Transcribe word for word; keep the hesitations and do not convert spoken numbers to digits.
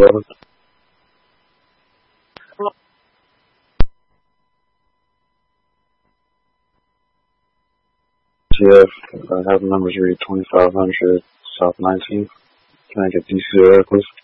eleven. T F, I have the numbers read twenty-five hundred South nineteenth. Can I get D C to air, please?